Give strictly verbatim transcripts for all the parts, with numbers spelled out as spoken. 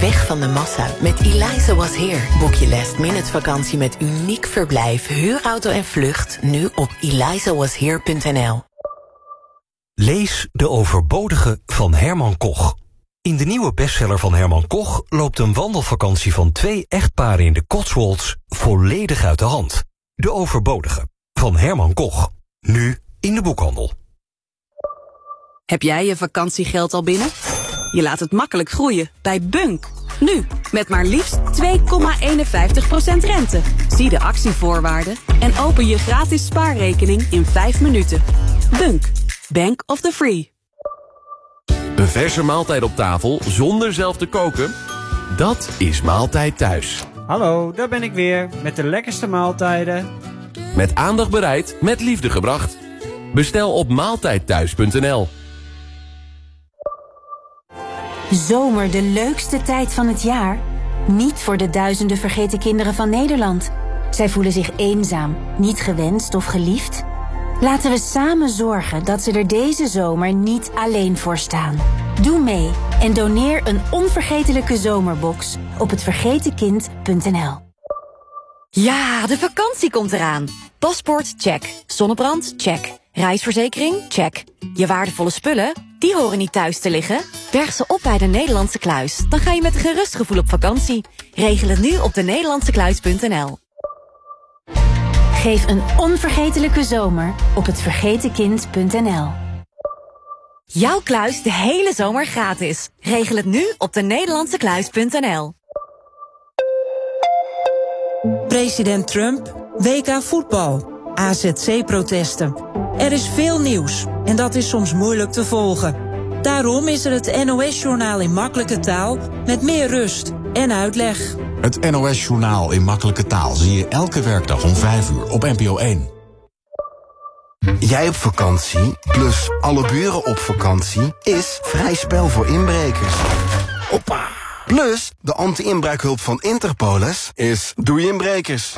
weg van de massa met Eliza Was Here. Boek je last minute vakantie met uniek verblijf, huurauto en vlucht nu op eliza was here punt n l. Lees De Overbodige van Herman Koch. In de nieuwe bestseller van Herman Koch loopt een wandelvakantie van twee echtparen in de Cotswolds volledig uit de hand. De Overbodige van Herman Koch. Nu in de boekhandel. Heb jij je vakantiegeld al binnen? Je laat het makkelijk groeien bij Bunk. Nu, met maar liefst twee komma eenenvijftig procent rente. Zie de actievoorwaarden en open je gratis spaarrekening in vijf minuten. Bunk, Bank of the Free. Een verse maaltijd op tafel zonder zelf te koken? Dat is Maaltijd Thuis. Hallo, daar ben ik weer met de lekkerste maaltijden. Met aandacht bereid, met liefde gebracht. Bestel op maaltijdthuis punt n l. Zomer, de leukste tijd van het jaar? Niet voor de duizenden vergeten kinderen van Nederland. Zij voelen zich eenzaam, niet gewenst of geliefd. Laten we samen zorgen dat ze er deze zomer niet alleen voor staan. Doe mee en doneer een onvergetelijke zomerbox op het vergeten kind punt n l. Ja, de vakantie komt eraan. Paspoort, check. Zonnebrand, check. Reisverzekering, check. Je waardevolle spullen, die horen niet thuis te liggen. Berg ze op bij de Nederlandse Kluis. Dan ga je met een gerust gevoel op vakantie. Regel het nu op de nederlandse kluis punt n l. Geef een onvergetelijke zomer op het vergeten kind punt n l. Jouw kluis de hele zomer gratis. Regel het nu op de nederlandse kluis punt n l. President Trump, W K voetbal, A Z C-protesten. Er is veel nieuws en dat is soms moeilijk te volgen. Daarom is er het N O S-journaal in makkelijke taal met meer rust en uitleg. Het N O S-journaal in makkelijke taal zie je elke werkdag om vijf uur op N P O één. Jij op vakantie, plus alle buren op vakantie, is vrij spel voor inbrekers. Hoppa! Plus, de anti-inbraakhulp van Interpolis is doei inbrekers.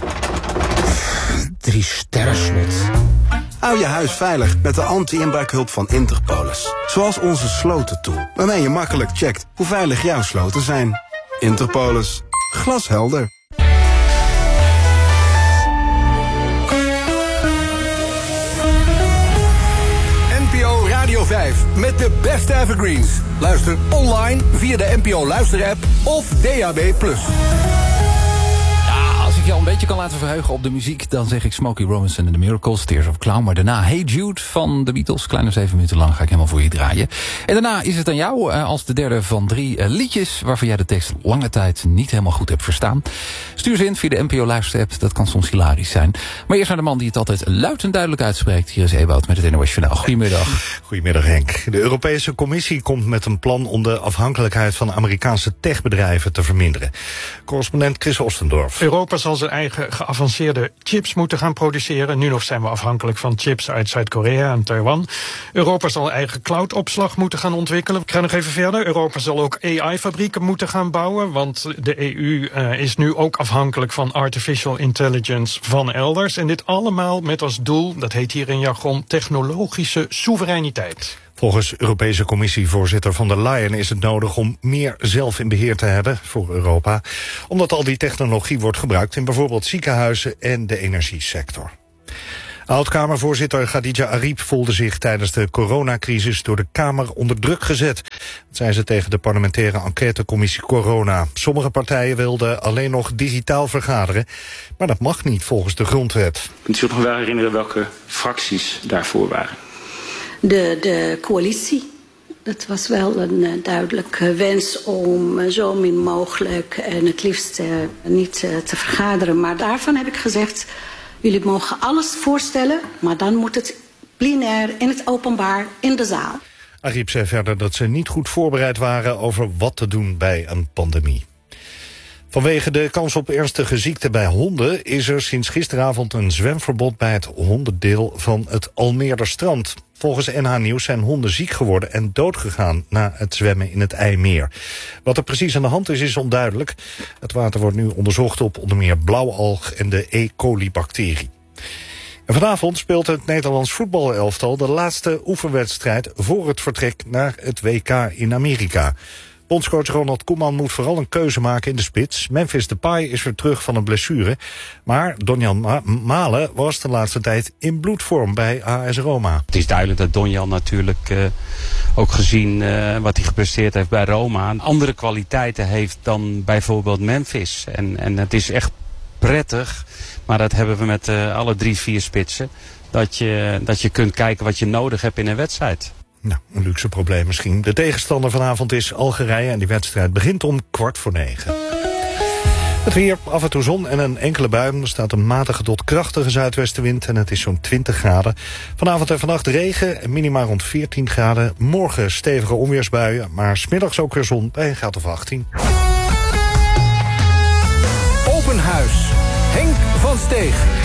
Drie sterren slot. Hou je huis veilig met de anti-inbraakhulp van Interpolis. Zoals onze slotentool, waarmee je makkelijk checkt hoe veilig jouw sloten zijn. Interpolis. Glashelder. N P O Radio vijf met de beste evergreens. Luister online via de N P O Luister-app of D A B plus. Als ik je al een beetje kan laten verheugen op de muziek, dan zeg ik Smokey Robinson en The Miracles, Tears of a Clown. Maar daarna Hey Jude van de Beatles. Kleine zeven minuten lang ga ik helemaal voor je draaien. En daarna is het aan jou uh, als de derde van drie uh, liedjes waarvan jij de tekst lange tijd niet helemaal goed hebt verstaan. Stuur ze in via de N P O Luister-app. Dat kan soms hilarisch zijn. Maar eerst naar de man die het altijd luid en duidelijk uitspreekt. Hier is Ewout met het N O S-journaal. Goedemiddag. Goedemiddag Henk. De Europese Commissie komt met een plan om de afhankelijkheid van Amerikaanse techbedrijven te verminderen. Correspondent Chris Ostendorf. Europa zal zijn eigen geavanceerde chips moeten gaan produceren. Nu nog zijn we afhankelijk van chips uit Zuid-Korea en Taiwan. Europa zal eigen cloudopslag moeten gaan ontwikkelen. Ik ga nog even verder. Europa zal ook A I-fabrieken moeten gaan bouwen, want de E U uh, is nu ook afhankelijk van artificial intelligence van elders. En dit allemaal met als doel, dat heet hier in jargon, technologische soevereiniteit. Volgens Europese Commissievoorzitter von der Leyen is het nodig om meer zelf in beheer te hebben voor Europa, omdat al die technologie wordt gebruikt in bijvoorbeeld ziekenhuizen en de energiesector. Oud-Kamervoorzitter Khadija Arib voelde zich tijdens de coronacrisis door de Kamer onder druk gezet. Dat zei ze tegen de parlementaire enquêtecommissie Corona. Sommige partijen wilden alleen nog digitaal vergaderen, maar dat mag niet volgens de grondwet. Kunt u zich nog wel herinneren welke fracties daarvoor waren? De, de coalitie. Het was wel een uh, duidelijke wens om uh, zo min mogelijk en het liefst uh, niet uh, te vergaderen. Maar daarvan heb ik gezegd, jullie mogen alles voorstellen, maar dan moet het plenair, in het openbaar, in de zaal. Arib zei verder dat ze niet goed voorbereid waren over wat te doen bij een pandemie. Vanwege de kans op ernstige ziekte bij honden is er sinds gisteravond een zwemverbod bij het hondendeel van het Almeerderstrand. Volgens N H Nieuws zijn honden ziek geworden en doodgegaan na het zwemmen in het IJmeer. Wat er precies aan de hand is, is onduidelijk. Het water wordt nu onderzocht op onder meer blauwalg en de E. coli-bacterie. En vanavond speelt het Nederlands voetbalelftal de laatste oefenwedstrijd voor het vertrek naar het W K in Amerika. Bondscoach Ronald Koeman moet vooral een keuze maken in de spits. Memphis Depay is weer terug van een blessure. Maar Donjan Ma- Malen was de laatste tijd in bloedvorm bij A S Roma. Het is duidelijk dat Donjan natuurlijk uh, ook gezien uh, wat hij gepresteerd heeft bij Roma... andere kwaliteiten heeft dan bijvoorbeeld Memphis. En, en het is echt prettig, maar dat hebben we met uh, alle drie, vier spitsen... Dat je, dat je kunt kijken wat je nodig hebt in een wedstrijd. Nou, een luxe probleem misschien. De tegenstander vanavond is Algerije en die wedstrijd begint om kwart voor negen. Het weer, af en toe zon en een enkele bui. Er staat een matige tot krachtige zuidwestenwind en het is zo'n twintig graden. Vanavond en vannacht regen, minimaal rond veertien graden. Morgen stevige onweersbuien, maar 's middags ook weer zon bij een graad of achttien. Open huis. Henk van Steeg.